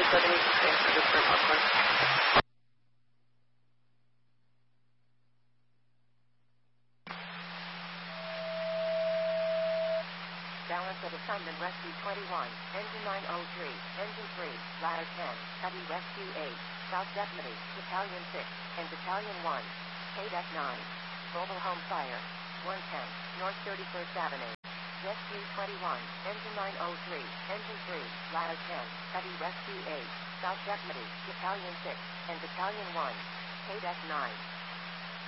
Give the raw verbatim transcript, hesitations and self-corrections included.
seventy-six, just for popcorn. Balance of assignment rescue twenty-one, engine nine oh three, engine three, ladder ten, heavy rescue eight, South Deputy, Battalion six, and Battalion one, K D E C nine, mobile home fire, one ten, North thirty-first Avenue. Rescue twenty-one, engine nine oh three, engine three, ladder ten, heavy rescue eight, South Deputy, Battalion six, and Battalion one, K D E C nine.